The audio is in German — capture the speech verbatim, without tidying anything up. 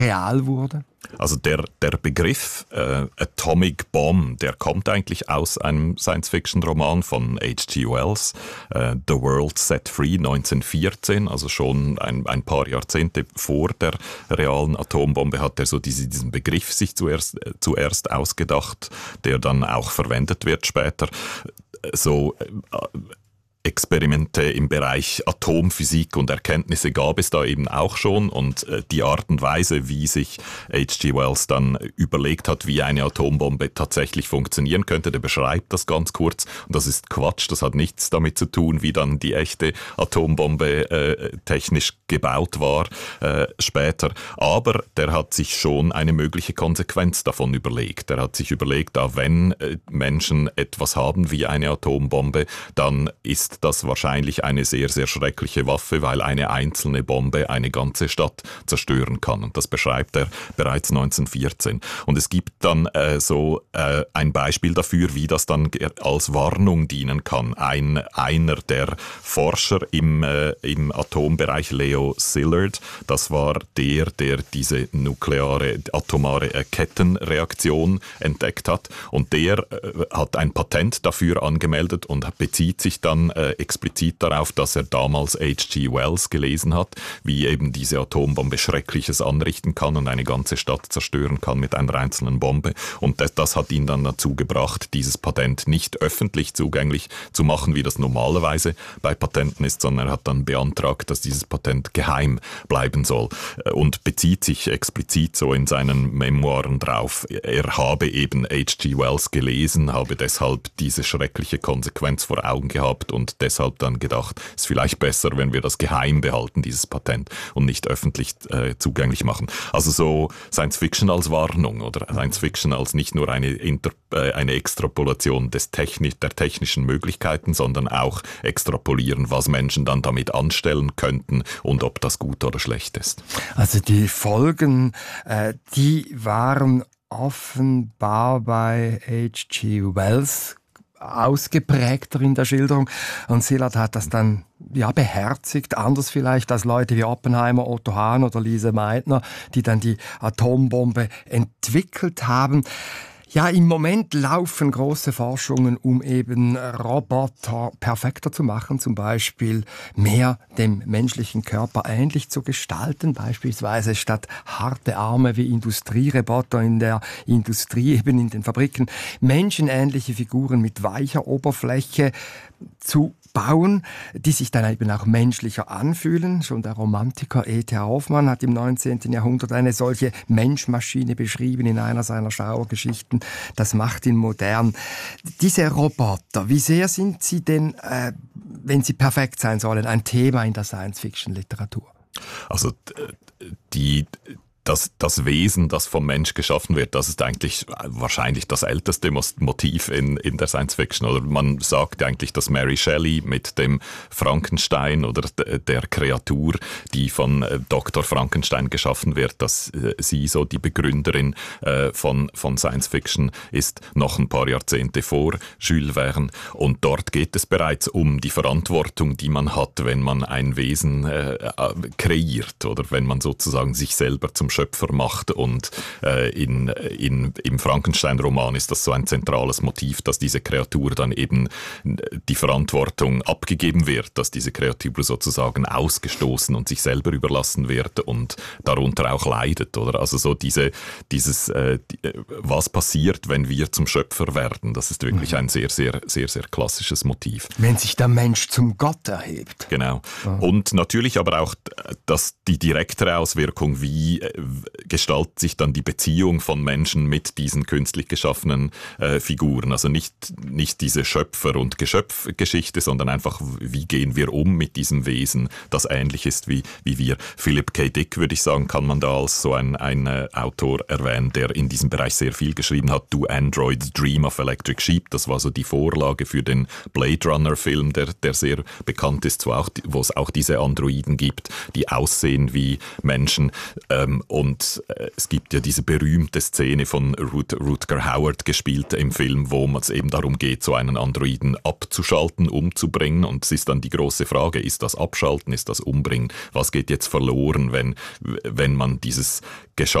real wurde? Also der, der Begriff äh, Atomic Bomb, der kommt eigentlich aus einem Science-Fiction-Roman von H G Wells, äh, The World Set Free neunzehnhundertvierzehn, also schon ein, ein paar Jahrzehnte vor der realen Atombombe hat er so diese, diesen Begriff sich zuerst, äh, zuerst ausgedacht, der dann auch verwendet wird später. So äh, Experimente im Bereich Atomphysik und Erkenntnisse gab es da eben auch schon und äh, die Art und Weise, wie sich H G Wells dann überlegt hat, wie eine Atombombe tatsächlich funktionieren könnte, der beschreibt das ganz kurz und das ist Quatsch, das hat nichts damit zu tun, wie dann die echte Atombombe äh, technisch gebaut war äh, später, aber der hat sich schon eine mögliche Konsequenz davon überlegt. Er hat sich überlegt, da wenn äh, Menschen etwas haben wie eine Atombombe, dann ist das wahrscheinlich eine sehr, sehr schreckliche Waffe, weil eine einzelne Bombe eine ganze Stadt zerstören kann. Und das beschreibt er bereits neunzehnhundertvierzehn. Und es gibt dann äh, so äh, ein Beispiel dafür, wie das dann als Warnung dienen kann. Ein, einer der Forscher im, äh, im Atombereich, Leo Szilard, das war der, der diese nukleare, atomare äh, Kettenreaktion entdeckt hat. Und der äh, hat ein Patent dafür angemeldet und bezieht sich dann äh, explizit darauf, dass er damals H G Wells gelesen hat, wie eben diese Atombombe Schreckliches anrichten kann und eine ganze Stadt zerstören kann mit einer einzelnen Bombe. Und das, das hat ihn dann dazu gebracht, dieses Patent nicht öffentlich zugänglich zu machen, wie das normalerweise bei Patenten ist, sondern er hat dann beantragt, dass dieses Patent geheim bleiben soll und bezieht sich explizit so in seinen Memoiren drauf. Er habe eben H G Wells gelesen, habe deshalb diese schreckliche Konsequenz vor Augen gehabt und deshalb dann gedacht, es ist vielleicht besser, wenn wir das geheim behalten, dieses Patent, und nicht öffentlich äh, zugänglich machen. Also so Science Fiction als Warnung oder Science Fiction als nicht nur eine, Inter, äh, eine Extrapolation des Techni- der technischen Möglichkeiten, sondern auch extrapolieren, was Menschen dann damit anstellen könnten und ob das gut oder schlecht ist. Also die Folgen, äh, die waren offenbar bei H G Wells ausgeprägter in der Schilderung. Und Szilard hat das dann ja beherzigt, anders vielleicht als Leute wie Oppenheimer, Otto Hahn oder Lise Meitner, die dann die Atombombe entwickelt haben. Ja, im Moment laufen große Forschungen, um eben Roboter perfekter zu machen, zum Beispiel mehr dem menschlichen Körper ähnlich zu gestalten, beispielsweise statt harte Arme wie Industrieroboter in der Industrie, eben in den Fabriken, menschenähnliche Figuren mit weicher Oberfläche zu bauen, die sich dann eben auch menschlicher anfühlen. Schon der Romantiker E T Hoffmann hat im neunzehnten Jahrhundert eine solche Mensch-Maschine beschrieben in einer seiner Schauergeschichten. Das macht ihn modern. Diese Roboter, wie sehr sind sie denn, äh, wenn sie perfekt sein sollen, ein Thema in der Science-Fiction-Literatur? Also die... Das, das Wesen, das vom Mensch geschaffen wird, das ist eigentlich wahrscheinlich das älteste Motiv in, in der Science Fiction. Oder man sagt eigentlich, dass Mary Shelley mit dem Frankenstein oder der Kreatur, die von Doktor Frankenstein geschaffen wird, dass sie so die Begründerin von, von Science Fiction ist, noch ein paar Jahrzehnte vor Jules Verne. Und dort geht es bereits um die Verantwortung, die man hat, wenn man ein Wesen äh, kreiert oder wenn man sozusagen sich selber zum Schöpfer macht. Und äh, in, in, im Frankenstein-Roman ist das so ein zentrales Motiv, dass diese Kreatur dann eben die Verantwortung abgegeben wird, dass diese Kreatur sozusagen ausgestoßen und sich selber überlassen wird und darunter auch leidet, oder? Also so diese, dieses, äh, die, was passiert, wenn wir zum Schöpfer werden, das ist wirklich ein sehr, sehr, sehr, sehr klassisches Motiv. Wenn sich der Mensch zum Gott erhebt. Genau. Oh. Und natürlich aber auch das, die direktere Auswirkung, wie gestaltet sich dann die Beziehung von Menschen mit diesen künstlich geschaffenen äh, Figuren. Also nicht, nicht diese Schöpfer- und Geschöpfgeschichte, sondern einfach, wie gehen wir um mit diesem Wesen, das ähnlich ist wie, wie wir. Philip K. Dick, würde ich sagen, kann man da als so ein, ein äh, Autor erwähnen, der in diesem Bereich sehr viel geschrieben hat. Do Androids Dream of Electric Sheep, das war so die Vorlage für den Blade Runner-Film, der, der sehr bekannt ist, wo, auch, wo es auch diese Androiden gibt, die aussehen wie Menschen. Ähm, und äh, es gibt ja diese berühmte Szene von Rut- Rutger Hauer gespielt im Film, wo es eben darum geht, so einen Androiden abzuschalten, umzubringen. Und es ist dann die große Frage, ist das Abschalten, ist das Umbringen? Was geht jetzt verloren, wenn, wenn man dieses